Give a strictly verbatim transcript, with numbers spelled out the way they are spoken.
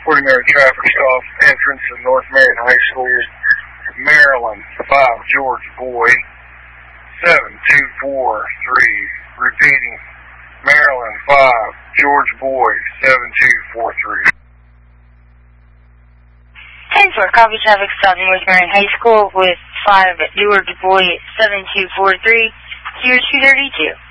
reporting our traffic stop entrance of North Marion High School, Maryland, five George Boy, seven two four three. Repeating, Maryland, five George Boy, seven two four three. ten four, copy traffic stop North Marion High School with five George Boy, seven two four three, zero two thirty-two.